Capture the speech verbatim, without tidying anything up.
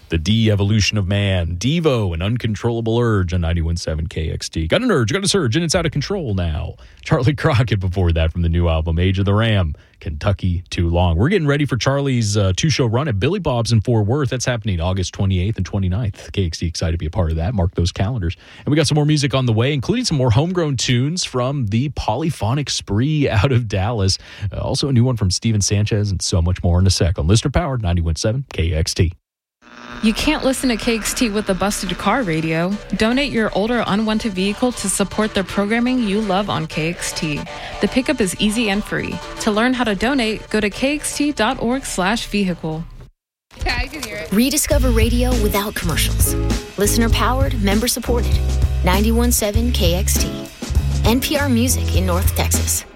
The de-evolution of man, Devo, an uncontrollable urge on ninety-one point seven K X T. Got an urge, got a surge, and it's out of control now. Charlie Crockett before that from the new album, Age of the Ram, Kentucky Too Long. We're getting ready for Charlie's uh, two-show run at Billy Bob's in Fort Worth. That's happening August twenty-eighth and twenty-ninth. K X T excited to be a part of that. Mark those calendars. And we got some more music on the way, including some more homegrown tunes from the Polyphonic Spree out of Dallas. Uh, also a new one from Steven Sanchez and so much more in a sec on Listener Powered ninety-one point seven K X T. You can't listen to K X T with a busted car radio. Donate your older unwanted vehicle to support the programming you love on K X T. The pickup is easy and free. To learn how to donate, go to kxt.org slash vehicle. Yeah, I can hear it. Rediscover radio without commercials. Listener powered, member supported. ninety-one point seven K X T. N P R Music in North Texas.